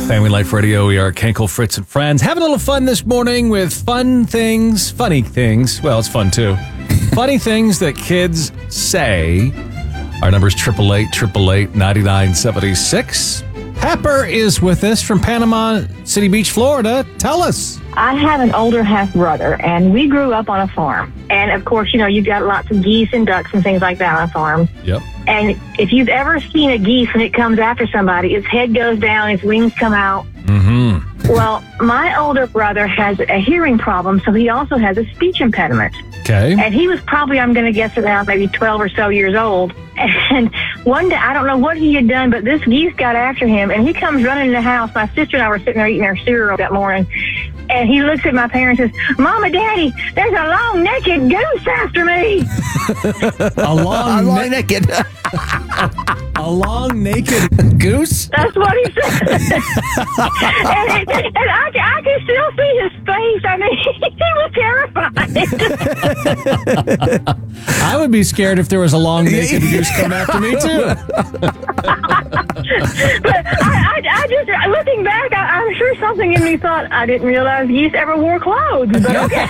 Family Life Radio. We are Kenkel, Fritz, and friends. Having a little fun this morning with funny things. Well, it's fun too. Funny things that kids say. Our number is 888-888-9976. Pepper is with us from Panama City Beach, Florida. Tell us. I have an older half-brother, and we grew up on a farm. And, of course, you've got lots of geese and ducks and things like that on a farm. Yep. And if you've ever seen a geese and it comes after somebody, its head goes down, its wings come out. Mm-hmm. Well, my older brother has a hearing problem, so he also has a speech impediment. Okay. And he was probably, I'm going to guess around maybe 12 or so years old. And one day, I don't know what he had done, but this geese got after him, and he comes running in the house. My sister and I were sitting there eating our cereal that morning, and he looks at my parents and says, "Mama, Daddy, there's a long naked goose after me." A long naked goose? That's what he said. and I can still see his face. I mean, he was terrified. I would be scared if there was a long naked goose come after me, too. But I just, looking back, I'm sure something in me thought, I didn't realize geese ever wore clothes, but okay.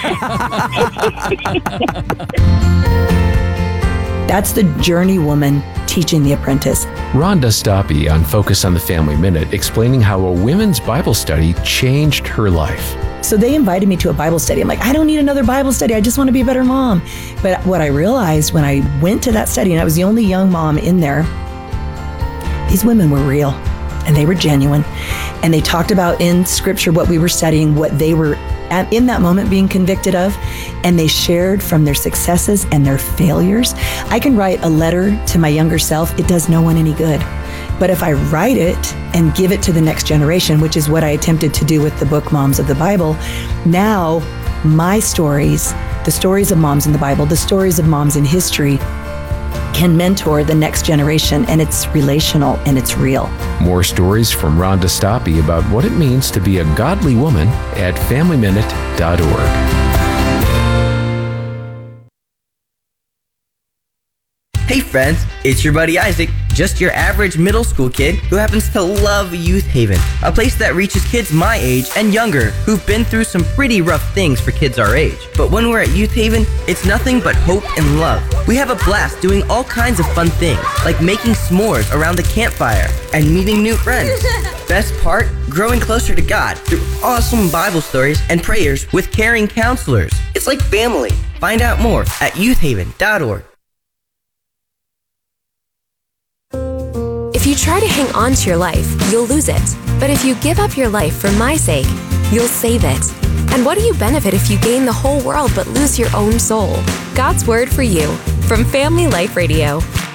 That's the journey woman teaching the apprentice. Rhonda Stoppe on Focus on the Family Minute, explaining how a women's Bible study changed her life. So they invited me to a Bible study. I'm like, I don't need another Bible study. I just want to be a better mom. But what I realized when I went to that study, and I was the only young mom in there, these women were real and they were genuine. And they talked about in scripture what we were studying, what they were in that moment being convicted of, and they shared from their successes and their failures. I can write a letter to my younger self. It does no one any good. But if I write it and give it to the next generation, which is what I attempted to do with the book Moms of the Bible, now my stories, the stories of moms in the Bible, the stories of moms in history, can mentor the next generation, and it's relational and it's real. More stories from Rhonda Stoppe about what it means to be a godly woman at FamilyMinute.org. Hey friends, it's your buddy Isaac, just your average middle school kid who happens to love Youth Haven, a place that reaches kids my age and younger who've been through some pretty rough things for kids our age. But when we're at Youth Haven, it's nothing but hope and love. We have a blast doing all kinds of fun things, like making s'mores around the campfire and meeting new friends. Best part, growing closer to God through awesome Bible stories and prayers with caring counselors. It's like family. Find out more at youthhaven.org. If you try to hang on to your life, you'll lose it. But if you give up your life for my sake, you'll save it. And what do you benefit if you gain the whole world but lose your own soul? God's word for you from Family Life Radio.